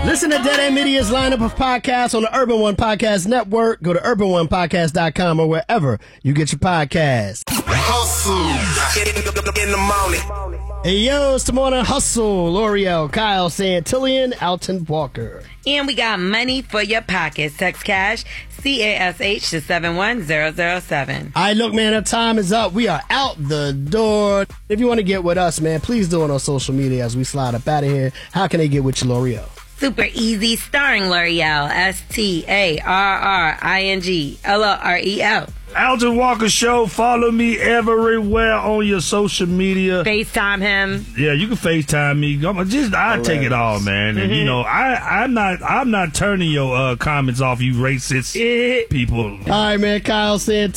Listen to Dead End Media's lineup of podcasts on the Urban One Podcast Network. Go to urban1podcast.com or wherever you get your podcasts. Hustle in the morning. Hey, yo, it's the Morning Hustle. L'Oreal, Kyle Santillian, Alton Walker. And we got money for your pockets. Text cash, CASH to 71007. All right, look, man, our time is up. We are out the door. If you want to get with us, man, please do it on social media as we slide up out of here. How can they get with you, L'Oreal? Super easy, starring L'Oreal, STARRING Alton Walker Show. Follow me everywhere on your social media. FaceTime him. Yeah, you can FaceTime me. I take it all, man. And you know, I'm not turning your comments off, you racist people. All right, man. Kyle said